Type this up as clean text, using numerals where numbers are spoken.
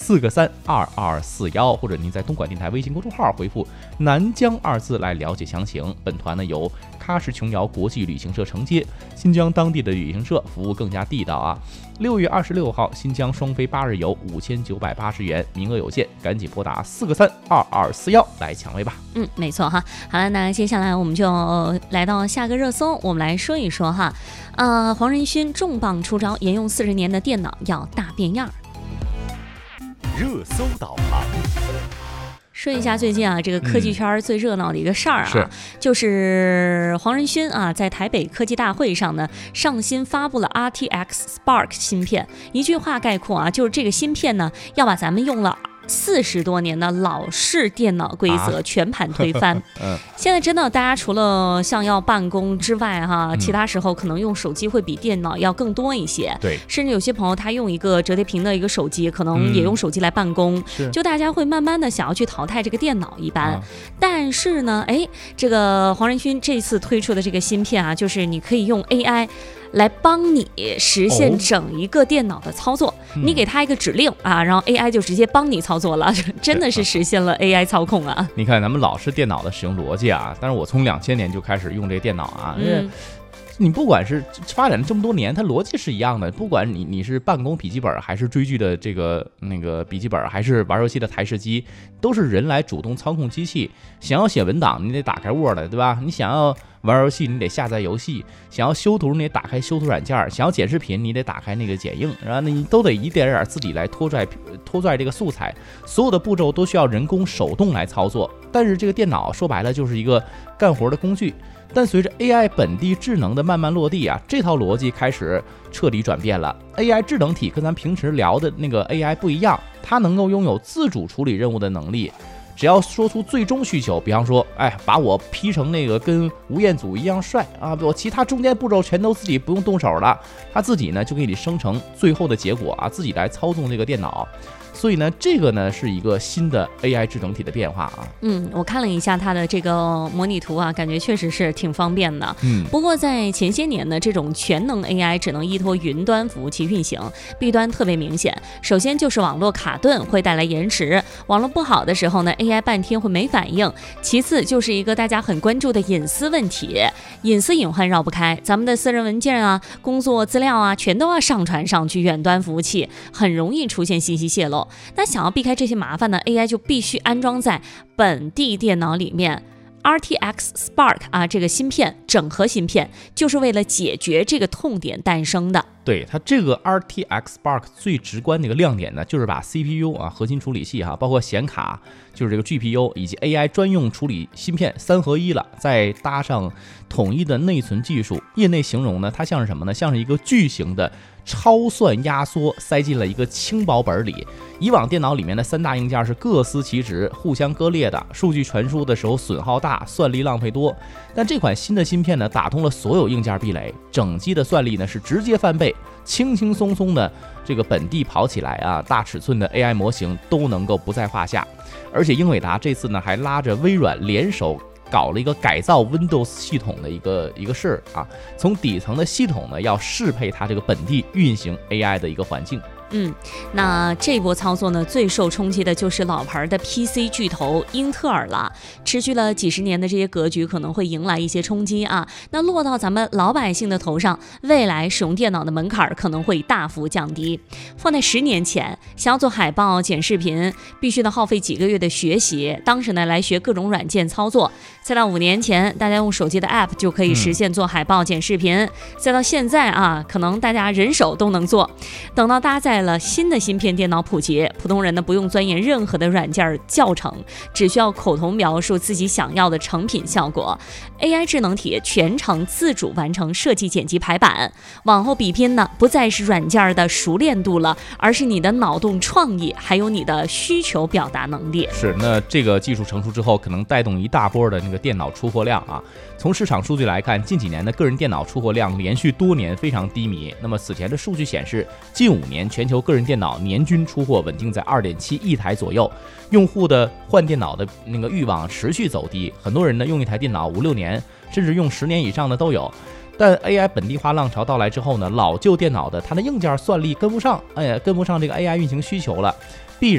4个32241，或者您在东莞电台微信公众号回复南疆2字来了解详情。本团呢由喀什琼瑶国际旅行社承接，新疆当地的旅行社服务更加地道啊。6月26号新疆双飞8日游5980元，名额有限，赶紧拨打4个32241来抢位吧。 没错哈。好了，那接下来我们就来到下个热搜，我们来说一说哈。黄仁勋重磅出招，沿用40年的电脑要大变样。 热搜导航。 说一下最近这个科技圈最热闹的一个事儿就是黄仁勋在台北科技大会上呢，上新发布了 RTX Spark 芯片。一句话概括就是这个芯片呢，要把咱们用了40多年的老式电脑规则全盘推翻。现在真的大家除了像要办公之外其他时候可能用手机会比电脑要更多一些。 对， 甚至有些朋友他用一个折叠屏的一个手机，可能也用手机来办公。就大家会慢慢的想要去淘汰这个电脑一般。但是呢，这个黄仁勋这次推出的这个芯片就是你可以用 AI来帮你实现整一个电脑的操作。你给他一个指令然后 AI 就直接帮你操作了，真的是实现了 AI 操控啊。 你看咱们老式电脑的使用逻辑但是我从2000年就开始用这个电脑你不管是发展了这么多年，它逻辑是一样的。不管你是办公笔记本，还是追剧的那个笔记本，还是玩游戏的台式机，都是人来主动操控机器。想要写文档，你得打开 Word， 对吧？你想要玩游戏，你得下载游戏；想要修图，你得打开修图软件；想要剪视频，你得打开那个剪映。然后你都得一点点自己来拖拽这个素材，所有的步骤都需要人工手动来操作。但是这个电脑说白了就是一个干活的工具。但随着 AI 本地智能的慢慢落地这套逻辑开始彻底转变了。AI 智能体跟咱平时聊的那个 AI 不一样，它能够拥有自主处理任务的能力。只要说出最终需求，比方说，把我 P 成那个跟吴彦祖一样帅我其他中间步骤全都自己不用动手了，他自己呢就给你生成最后的结果自己来操纵这个电脑。所以呢，这个呢是一个新的 AI 智能体的变化我看了一下它的这个模拟图感觉确实是挺方便的。不过在前些年呢，这种全能 AI 只能依托云端服务器运行，弊端特别明显。首先就是网络卡顿会带来延迟，网络不好的时候呢 AI 半天会没反应。其次就是一个大家很关注的隐私问题，隐私隐患绕不开，咱们的私人文件工作资料全都要上传上去远端服务器，很容易出现信息泄露。那想要避开这些麻烦呢 ，AI 就必须安装在本地电脑里面。RTX Spark 这个芯片，整合芯片，就是为了解决这个痛点诞生的。 对，它这个 RTX Spark 最直观的一个亮点呢，就是把 CPU 核心处理器包括显卡，就是这个 GPU 以及 AI 专用处理芯片3合1了，再搭上统一的内存技术。业内形容呢，它像是什么呢？像是一个巨型的超算压缩塞进了一个轻薄本里。以往电脑里面的3大硬件是各司其职，互相割裂的，数据传输的时候损耗大，算力浪费多。但这款新的芯片呢，打通了所有硬件壁垒，整机的算力呢是直接翻倍，轻轻松松的这个本地跑起来大尺寸的 AI 模型都能够不在话下。而且英伟达这次呢还拉着微软联手搞了一个改造 Windows 系统的一个事儿从底层的系统呢要适配它这个本地运行 AI 的一个环境。 那这波操作呢，最受冲击的就是老牌的 PC 巨头英特尔了。持续了几十年的这些格局可能会迎来一些冲击那落到咱们老百姓的头上，未来使用电脑的门槛可能会大幅降低。放在10年前，想要做海报、剪视频，必须得耗费几个月的学习，当时呢来学各种软件操作。再到5年前，大家用手机的 App 就可以实现做海报、剪视频。再到现在可能大家人手都能做。等到搭载了新的芯片电脑普及，普通人呢不用钻研任何的软件教程，只需要口头描述自己想要的成品效果。AI 智能体全程自主完成设计、剪辑、排版。往后比拼呢，不再是软件的熟练度了，而是你的脑洞创意，还有你的需求表达能力。 是，那这个技术成熟之后，可能带动一大波的那个电脑出货量从市场数据来看，近几年的个人电脑出货量连续多年非常低迷。那么此前的数据显示，近5年全球个人电脑年均出货稳定在2.7亿台左右，用户的换电脑的那个欲望持续走低，很多人呢用一台电脑5-6年，甚至用10年以上的都有。但 AI 本地化浪潮到来之后呢，老旧电脑的它的硬件算力跟不上这个 AI 运行需求了。